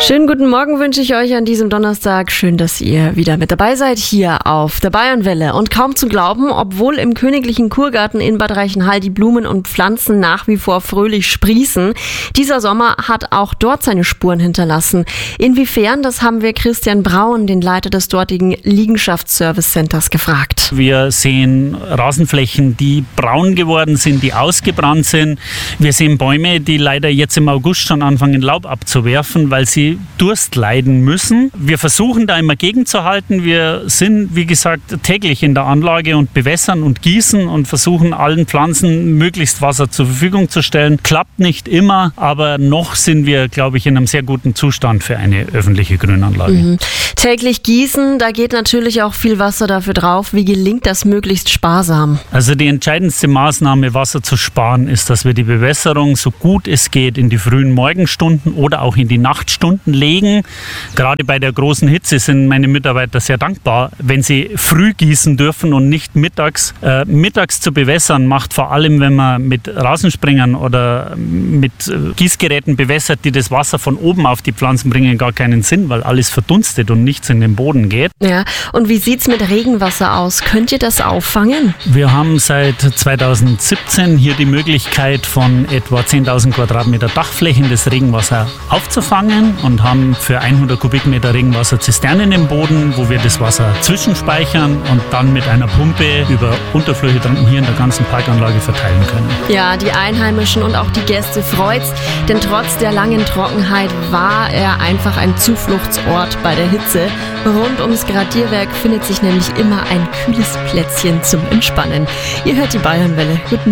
Schönen guten Morgen wünsche ich euch an diesem Donnerstag. Schön, dass ihr wieder mit dabei seid hier auf der Bayernwelle. Und kaum zu glauben, obwohl im Königlichen Kurgarten in Bad Reichenhall die Blumen und Pflanzen nach wie vor fröhlich sprießen, dieser Sommer hat auch dort seine Spuren hinterlassen. Inwiefern, das haben wir Christian Braun, den Leiter des dortigen Liegenschaftsservice-Centers, gefragt. Wir sehen Rasenflächen, die braun geworden sind, die ausgebrannt sind. Wir sehen Bäume, die leider jetzt im August schon anfangen, Laub abzuwerfen, weil sie Durst leiden müssen. Wir versuchen da immer gegenzuhalten. Wir sind, wie gesagt, täglich in der Anlage und bewässern und gießen und versuchen allen Pflanzen möglichst Wasser zur Verfügung zu stellen. Klappt nicht immer, aber noch sind wir, glaube ich, in einem sehr guten Zustand für eine öffentliche Grünanlage. Täglich gießen, da geht natürlich auch viel Wasser dafür drauf. Wie gelingt das möglichst sparsam? Also die entscheidendste Maßnahme, Wasser zu sparen, ist, dass wir die Bewässerung so gut es geht in die frühen Morgenstunden oder auch in die Nachtstunden legen. Gerade bei der großen Hitze sind meine Mitarbeiter sehr dankbar, wenn sie früh gießen dürfen und nicht mittags. Mittags zu bewässern macht vor allem, wenn man mit Rasensprengern oder mit Gießgeräten bewässert, die das Wasser von oben auf die Pflanzen bringen, gar keinen Sinn, weil alles verdunstet und nichts in den Boden geht. Ja, und wie sieht es mit Regenwasser aus? Könnt ihr das auffangen? Wir haben seit 2017 hier die Möglichkeit, von etwa 10.000 Quadratmeter Dachflächen das Regenwasser aufzufangen und haben für 100 Kubikmeter Regenwasser Zisternen im Boden, wo wir das Wasser zwischenspeichern und dann mit einer Pumpe über Unterflurhydranten hier in der ganzen Parkanlage verteilen können. Ja, die Einheimischen und auch die Gäste freut's, denn trotz der langen Trockenheit war er einfach ein Zufluchtsort bei der Hitze. Rund ums Gradierwerk findet sich nämlich immer ein kühles Plätzchen zum Entspannen. Ihr hört die Bayernwelle. Guten